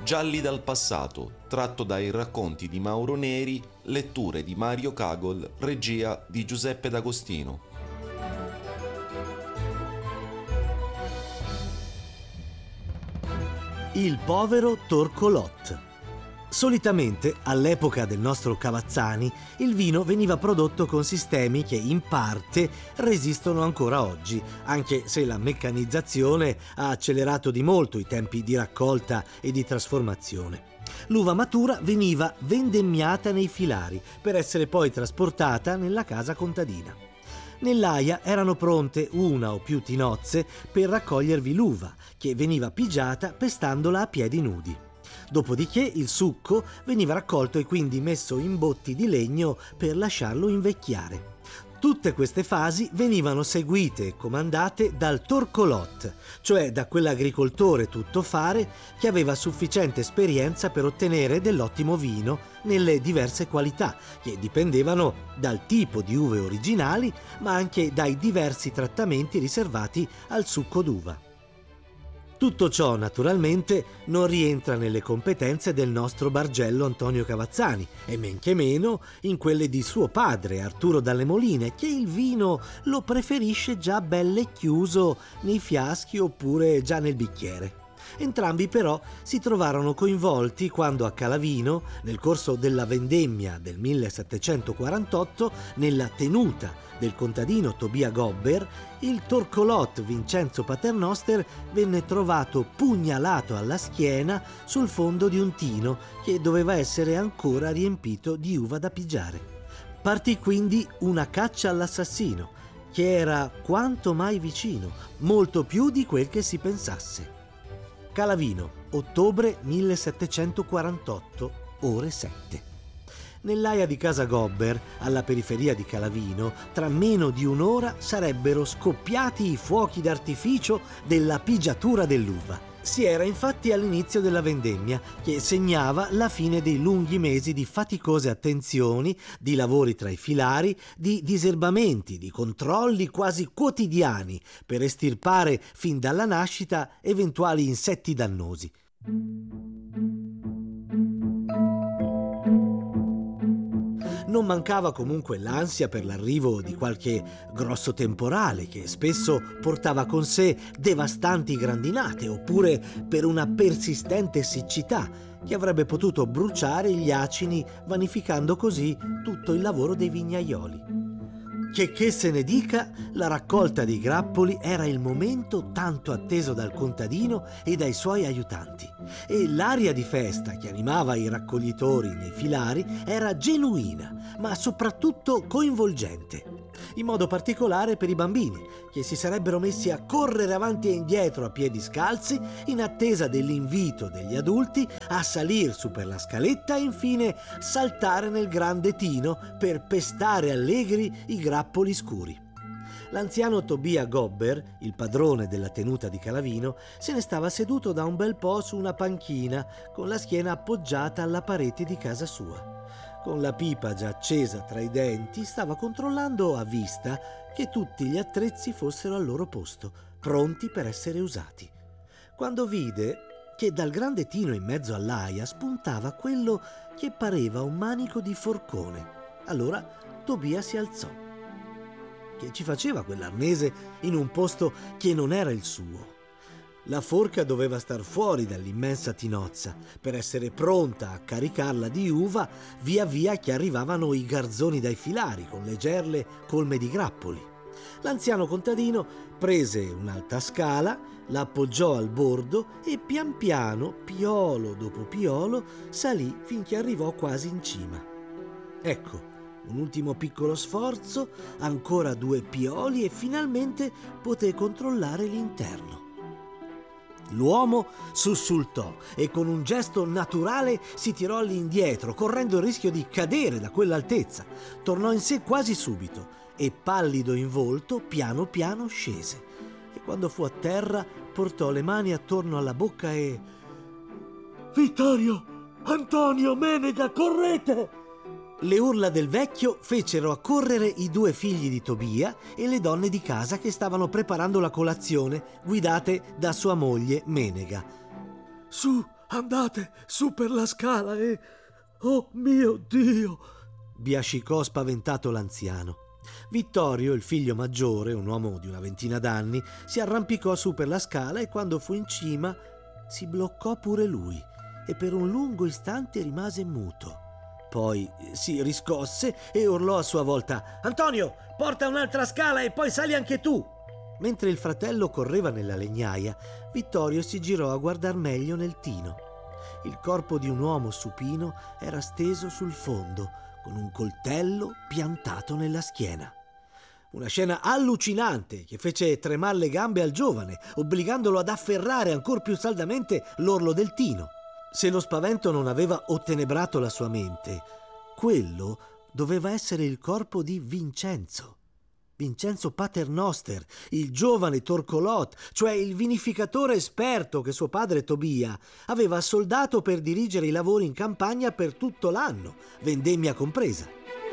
Gialli dal passato, tratto dai racconti di Mauro Neri, letture di Mario Cagol, regia di Giuseppe D'Agostino. Il povero Torcolot. Solitamente, all'epoca del nostro Cavazzani, il vino veniva prodotto con sistemi che in parte resistono ancora oggi, anche se la meccanizzazione ha accelerato di molto i tempi di raccolta e di trasformazione. L'uva matura veniva vendemmiata nei filari per essere poi trasportata nella casa contadina. Nell'aia erano pronte una o più tinozze per raccogliervi l'uva, che veniva pigiata pestandola a piedi nudi. Dopodiché il succo veniva raccolto e quindi messo in botti di legno per lasciarlo invecchiare. Tutte queste fasi venivano seguite e comandate dal Torcolot, cioè da quell'agricoltore tuttofare che aveva sufficiente esperienza per ottenere dell'ottimo vino nelle diverse qualità, che dipendevano dal tipo di uve originali, ma anche dai diversi trattamenti riservati al succo d'uva. Tutto ciò, naturalmente, non rientra nelle competenze del nostro Bargello Antonio Cavazzani e men che meno in quelle di suo padre Arturo Dalle Moline, che il vino lo preferisce già belle chiuso nei fiaschi oppure già nel bicchiere. Entrambi però si trovarono coinvolti quando a Calavino, nel corso della vendemmia del 1748, nella tenuta del contadino Tobia Gobber, il Torcolot Vincenzo Paternoster venne trovato pugnalato alla schiena sul fondo di un tino che doveva essere ancora riempito di uva da pigiare. Partì quindi una caccia all'assassino, che era quanto mai vicino, molto più di quel che si pensasse. Calavino, ottobre 1748, ore 7. Nell'aia di casa Gobber, alla periferia di Calavino, tra meno di un'ora sarebbero scoppiati i fuochi d'artificio della pigiatura dell'uva. Si era infatti all'inizio della vendemmia, che segnava la fine dei lunghi mesi di faticose attenzioni, di lavori tra i filari, di diserbamenti, di controlli quasi quotidiani per estirpare fin dalla nascita eventuali insetti dannosi. Non mancava comunque l'ansia per l'arrivo di qualche grosso temporale che spesso portava con sé devastanti grandinate, oppure per una persistente siccità che avrebbe potuto bruciare gli acini, vanificando così tutto il lavoro dei vignaioli. Che se ne dica, la raccolta dei grappoli era il momento tanto atteso dal contadino e dai suoi aiutanti, e l'aria di festa che animava i raccoglitori nei filari era genuina, ma soprattutto coinvolgente, in modo particolare per i bambini, che si sarebbero messi a correre avanti e indietro a piedi scalzi in attesa dell'invito degli adulti a salir su per la scaletta e infine saltare nel grande tino per pestare allegri i grappoli scuri. L'anziano Tobia Gobber, il padrone della tenuta di Calavino, se ne stava seduto da un bel po' su una panchina con la schiena appoggiata alla parete di casa sua. Con la pipa già accesa tra i denti, stava controllando a vista che tutti gli attrezzi fossero al loro posto, pronti per essere usati. Quando vide che dal grande tino in mezzo all'aia spuntava quello che pareva un manico di forcone, allora Tobia si alzò. Che ci faceva quell'arnese in un posto che non era il suo? La forca doveva star fuori dall'immensa tinozza per essere pronta a caricarla di uva via via che arrivavano i garzoni dai filari con le gerle colme di grappoli. L'anziano contadino prese un'alta scala, la appoggiò al bordo e pian piano, piolo dopo piolo, salì finché arrivò quasi in cima. Ecco, un ultimo piccolo sforzo, ancora 2 pioli e finalmente poté controllare l'interno. L'uomo sussultò e con un gesto naturale si tirò all'indietro, correndo il rischio di cadere da quell'altezza. Tornò in sé quasi subito e, pallido in volto, piano piano scese. E quando fu a terra portò le mani attorno alla bocca e... «Vittorio! Antonio! Menega! Correte!» Le urla del vecchio fecero accorrere i 2 figli di Tobia e le donne di casa che stavano preparando la colazione, guidate da sua moglie Menega. «Su, andate su per la scala e... Oh mio Dio! Biascicò spaventato l'anziano. Vittorio, il figlio maggiore, un uomo di una ventina d'anni, si arrampicò su per la scala e quando fu in cima si bloccò pure lui e per un lungo istante rimase muto. Poi si riscosse e urlò a sua volta: «Antonio, porta un'altra scala e poi sali anche tu!» Mentre il fratello correva nella legnaia, Vittorio si girò a guardar meglio nel tino. Il corpo di un uomo supino era steso sul fondo, con un coltello piantato nella schiena. Una scena allucinante che fece tremare le gambe al giovane, obbligandolo ad afferrare ancor più saldamente l'orlo del tino. Se lo spavento non aveva ottenebrato la sua mente, quello doveva essere il corpo di Vincenzo Paternoster, il giovane Torcolot, cioè il vinificatore esperto che suo padre Tobia aveva soldato per dirigere i lavori in campagna per tutto l'anno, vendemmia compresa.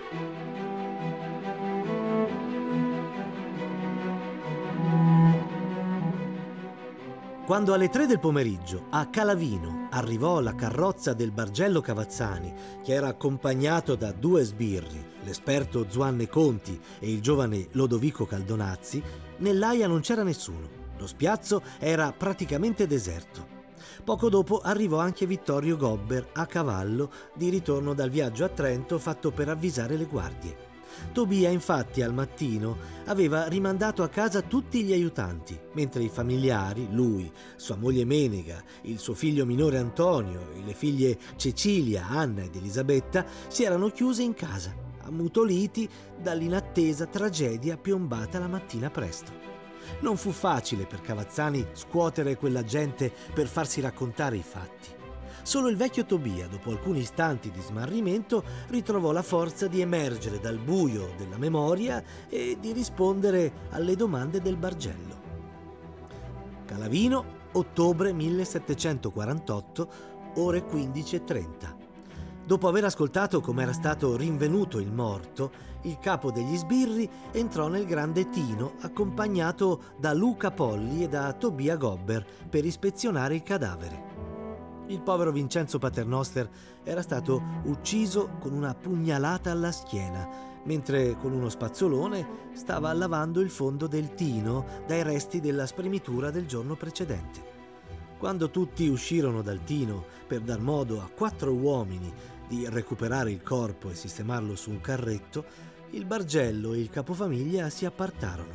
Quando alle 3 del pomeriggio a Calavino arrivò la carrozza del Bargello Cavazzani, che era accompagnato da 2 sbirri, l'esperto Zuanne Conti e il giovane Lodovico Caldonazzi, nell'aia non c'era nessuno. Lo spiazzo era praticamente deserto. Poco dopo arrivò anche Vittorio Gobber a cavallo di ritorno dal viaggio a Trento fatto per avvisare le guardie. Tobia infatti al mattino aveva rimandato a casa tutti gli aiutanti, mentre i familiari, lui, sua moglie Menega, il suo figlio minore Antonio e le figlie Cecilia, Anna ed Elisabetta si erano chiuse in casa, ammutoliti dall'inattesa tragedia piombata la mattina presto. Non fu facile per Cavazzani scuotere quella gente per farsi raccontare i fatti. Solo il vecchio Tobia, dopo alcuni istanti di smarrimento, ritrovò la forza di emergere dal buio della memoria e di rispondere alle domande del Bargello. Calavino, ottobre 1748, ore 15:30. Dopo aver ascoltato come era stato rinvenuto il morto, il capo degli sbirri entrò nel grande tino accompagnato da Luca Polli e da Tobia Gobber per ispezionare il cadavere. Il povero Vincenzo Paternoster era stato ucciso con una pugnalata alla schiena, mentre con uno spazzolone stava lavando il fondo del tino dai resti della spremitura del giorno precedente. Quando tutti uscirono dal tino per dar modo a 4 uomini di recuperare il corpo e sistemarlo su un carretto, il Bargello e il capofamiglia si appartarono.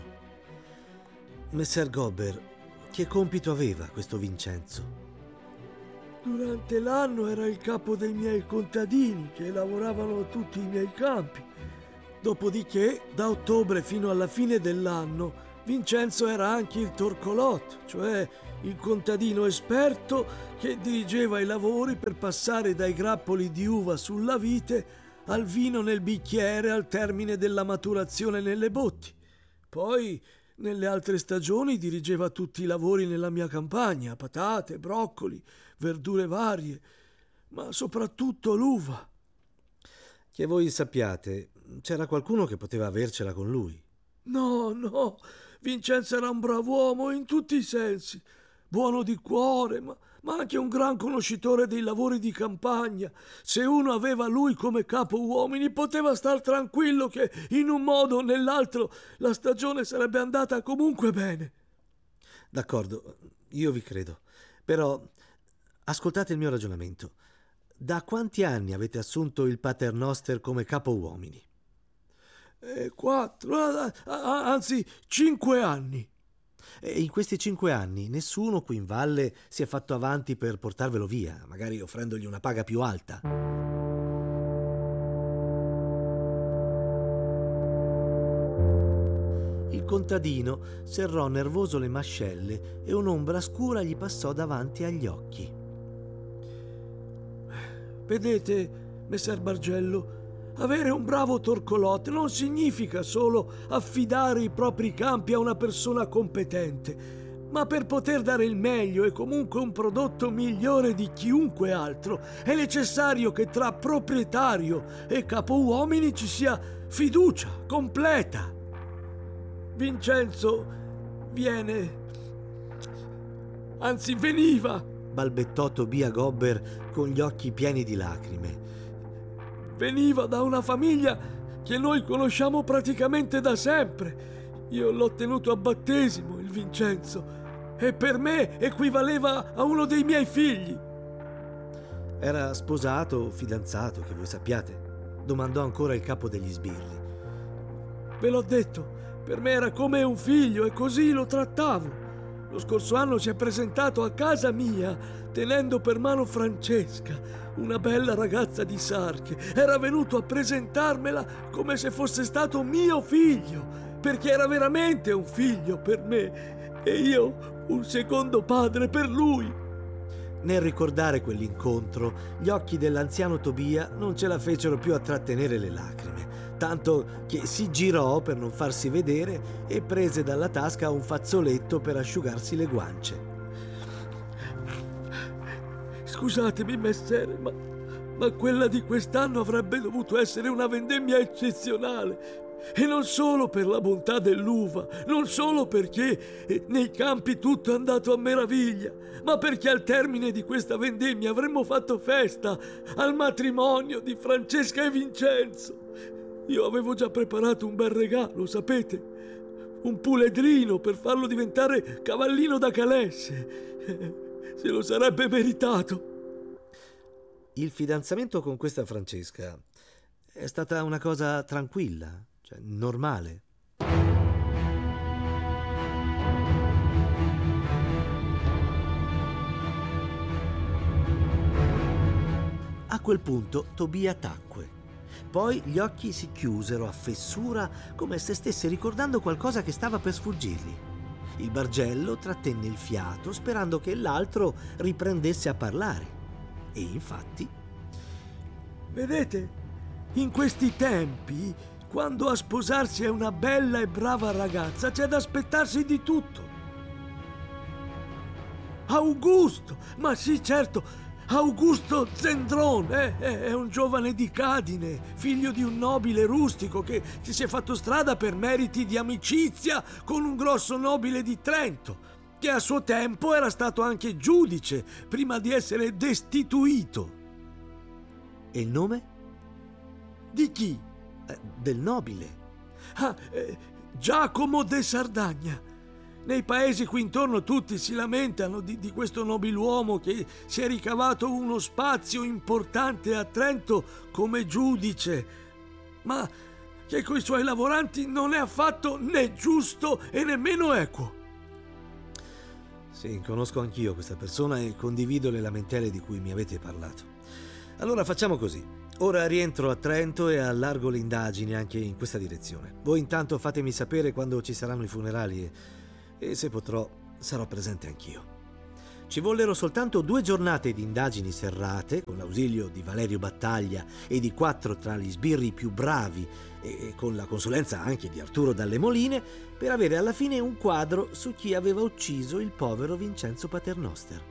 Messer Gobber, che compito aveva questo Vincenzo? Durante l'anno era il capo dei miei contadini che lavoravano tutti i miei campi. Dopodiché, da ottobre fino alla fine dell'anno, Vincenzo era anche il Torcolot, cioè il contadino esperto che dirigeva i lavori per passare dai grappoli di uva sulla vite al vino nel bicchiere al termine della maturazione nelle botti. Poi, nelle altre stagioni, dirigeva tutti i lavori nella mia campagna, patate, broccoli, verdure varie, ma soprattutto l'uva. Che voi sappiate, c'era qualcuno che poteva avercela con lui? No, Vincenzo era un brav'uomo in tutti i sensi, buono di cuore, ma anche un gran conoscitore dei lavori di campagna. Se uno aveva lui come capo uomini, poteva star tranquillo che in un modo o nell'altro la stagione sarebbe andata comunque bene. D'accordo, io vi credo, però ascoltate il mio ragionamento. Da quanti anni avete assunto il Paternoster come capo uomini? 4, anzi 5 anni. E in questi 5 anni nessuno qui in valle si è fatto avanti per portarvelo via, magari offrendogli una paga più alta? Il contadino serrò nervoso le mascelle e un'ombra scura gli passò davanti agli occhi. Vedete, messer Bargello, avere un bravo Torcolot non significa solo affidare i propri campi a una persona competente, ma per poter dare il meglio e comunque un prodotto migliore di chiunque altro è necessario che tra proprietario e capo uomini ci sia fiducia completa. Vincenzo veniva balbettò Tobia Gobber con gli occhi pieni di lacrime. Veniva da una famiglia che noi conosciamo praticamente da sempre. Io l'ho tenuto a battesimo, il Vincenzo, e per me equivaleva a uno dei miei figli. Era sposato o fidanzato, che voi sappiate? Domandò ancora il capo degli sbirri. Ve l'ho detto, per me era come un figlio e così lo trattavo. Lo scorso anno si è presentato a casa mia tenendo per mano Francesca, una bella ragazza di Sarche. Era venuto a presentarmela come se fosse stato mio figlio, perché era veramente un figlio per me e io un secondo padre per lui. Nel ricordare quell'incontro, gli occhi dell'anziano Tobia non ce la fecero più a trattenere le lacrime, tanto che si girò per non farsi vedere e prese dalla tasca un fazzoletto per asciugarsi le guance. Scusatemi, messere, ma quella di quest'anno avrebbe dovuto essere una vendemmia eccezionale. E non solo per la bontà dell'uva, non solo perché nei campi tutto è andato a meraviglia, ma perché al termine di questa vendemmia avremmo fatto festa al matrimonio di Francesca e Vincenzo. Io avevo già preparato un bel regalo, sapete? Un puledrino per farlo diventare cavallino da calesse. Se lo sarebbe meritato. Il fidanzamento con questa Francesca è stata una cosa tranquilla, cioè normale. A quel punto Tobia tacque. Poi gli occhi si chiusero a fessura come se stesse ricordando qualcosa che stava per sfuggirgli. Il bargello trattenne il fiato sperando che l'altro riprendesse a parlare. E infatti... Vedete, in questi tempi, quando a sposarsi è una bella e brava ragazza, c'è da aspettarsi di tutto. Augusto! Ma sì, certo! Augusto Zendron è un giovane di Cadine, figlio di un nobile rustico che si è fatto strada per meriti di amicizia con un grosso nobile di Trento, che a suo tempo era stato anche giudice prima di essere destituito. E il nome? Di chi? Del nobile. Giacomo de Sardagna. Nei paesi qui intorno tutti si lamentano di questo nobiluomo che si è ricavato uno spazio importante a Trento come giudice, ma che coi suoi lavoranti non è affatto né giusto e nemmeno equo. Sì, conosco anch'io questa persona e condivido le lamentele di cui mi avete parlato. Allora facciamo così. Ora rientro a Trento e allargo le indagini anche in questa direzione. Voi intanto fatemi sapere quando ci saranno i funerali e se potrò sarò presente anch'io. Ci vollero soltanto 2 giornate di indagini serrate, con l'ausilio di Valerio Battaglia e di 4 tra gli sbirri più bravi e con la consulenza anche di Arturo Dalle Moline, per avere alla fine un quadro su chi aveva ucciso il povero Vincenzo Paternoster.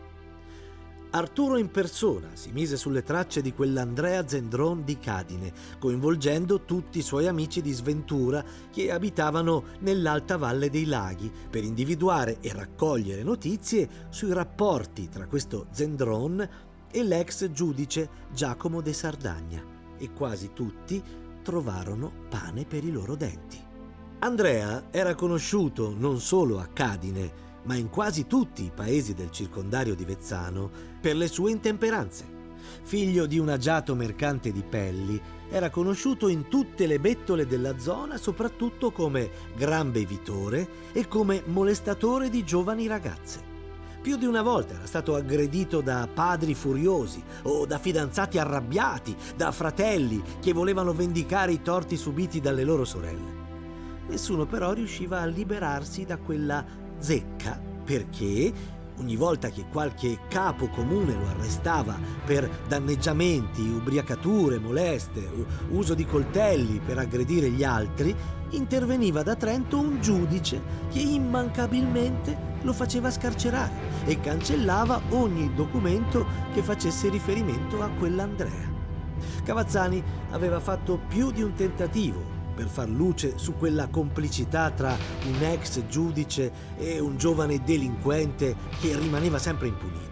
Arturo in persona si mise sulle tracce di quell'Andrea Zendron di Cadine, coinvolgendo tutti i suoi amici di sventura che abitavano nell'alta valle dei laghi, per individuare e raccogliere notizie sui rapporti tra questo Zendron e l'ex giudice Giacomo de Sardagna, e quasi tutti trovarono pane per i loro denti. Andrea era conosciuto non solo a Cadine, ma in quasi tutti i paesi del circondario di Vezzano per le sue intemperanze. Figlio di un agiato mercante di pelli, era conosciuto in tutte le bettole della zona soprattutto come gran bevitore e come molestatore di giovani ragazze. Più di una volta era stato aggredito da padri furiosi o da fidanzati arrabbiati, da fratelli che volevano vendicare i torti subiti dalle loro sorelle. Nessuno però riusciva a liberarsi da quella zecca, perché ogni volta che qualche capo comune lo arrestava per danneggiamenti, ubriacature, moleste, uso di coltelli per aggredire gli altri, interveniva da Trento un giudice che immancabilmente lo faceva scarcerare e cancellava ogni documento che facesse riferimento a quell'Andrea. Cavazzani aveva fatto più di un tentativo per far luce su quella complicità tra un ex giudice e un giovane delinquente che rimaneva sempre impunito.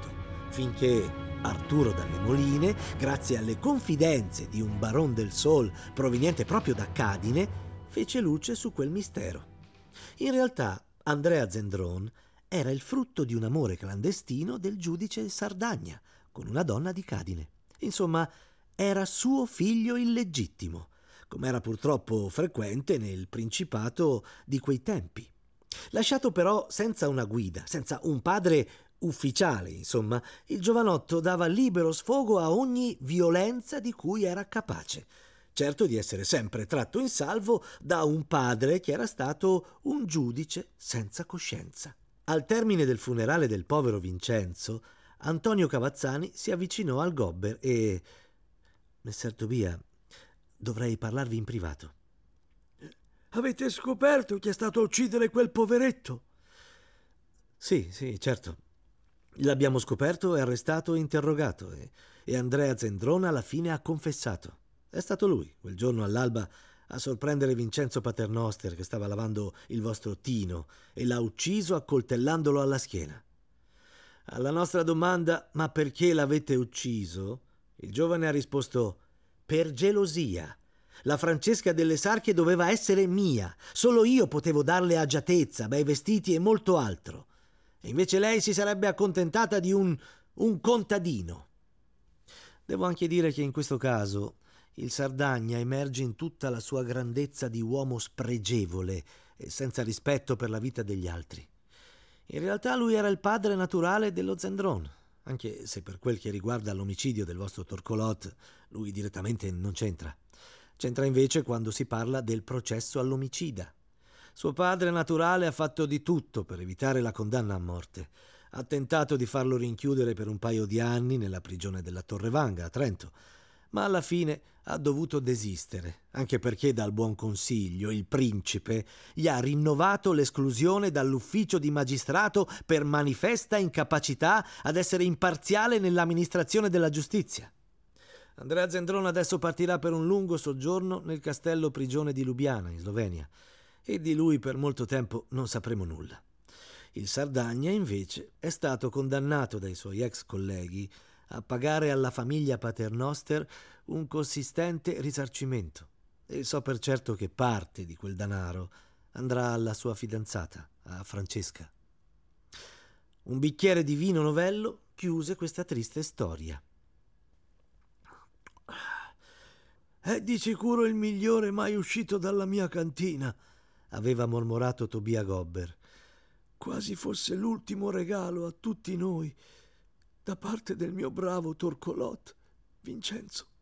finché Arturo dalle Moline, grazie alle confidenze di un Baron del Sol proveniente proprio da Cadine, fece luce su quel mistero. In realtà Andrea Zendron era il frutto di un amore clandestino del giudice Sardagna con una donna di Cadine. Insomma, era suo figlio illegittimo, come era purtroppo frequente nel principato di quei tempi. Lasciato però senza una guida, senza un padre ufficiale, insomma, il giovanotto dava libero sfogo a ogni violenza di cui era capace, certo di essere sempre tratto in salvo da un padre che era stato un giudice senza coscienza. Al termine del funerale del povero Vincenzo, Antonio Cavazzani si avvicinò al Gobber e... Messer Tobia, dovrei parlarvi in privato. Avete scoperto chi è stato a uccidere quel poveretto? Sì, certo. L'abbiamo scoperto, è arrestato e interrogato e Andrea Zendron alla fine ha confessato. È stato lui, quel giorno all'alba, a sorprendere Vincenzo Paternoster che stava lavando il vostro tino e l'ha ucciso accoltellandolo alla schiena. Alla nostra domanda «Ma perché l'avete ucciso?» il giovane ha risposto «Per gelosia. La Francesca delle Sarche doveva essere mia. Solo io potevo darle agiatezza, bei vestiti e molto altro. E invece lei si sarebbe accontentata di un contadino». Devo anche dire che in questo caso il Sardagna emerge in tutta la sua grandezza di uomo spregevole e senza rispetto per la vita degli altri. In realtà lui era il padre naturale dello Zendron, anche se per quel che riguarda l'omicidio del vostro Torcolot lui direttamente non c'entra. C'entra invece quando si parla del processo all'omicida. Suo padre naturale ha fatto di tutto per evitare la condanna a morte. Ha tentato di farlo rinchiudere per un paio di anni nella prigione della Torrevanga a Trento, ma alla fine ha dovuto desistere, anche perché dal buon consiglio il principe gli ha rinnovato l'esclusione dall'ufficio di magistrato per manifesta incapacità ad essere imparziale nell'amministrazione della giustizia. Andrea Zendron adesso partirà per un lungo soggiorno nel castello prigione di Lubiana, in Slovenia, e di lui per molto tempo non sapremo nulla. Il Sardagna, invece, è stato condannato dai suoi ex colleghi a pagare alla famiglia Paternoster un consistente risarcimento e so per certo che parte di quel denaro andrà alla sua fidanzata, a Francesca. Un bicchiere di vino novello chiuse questa triste storia. È di sicuro il migliore mai uscito dalla mia cantina, aveva mormorato Tobia Gobber. Quasi fosse l'ultimo regalo a tutti noi da parte del mio bravo Torcolot, Vincenzo.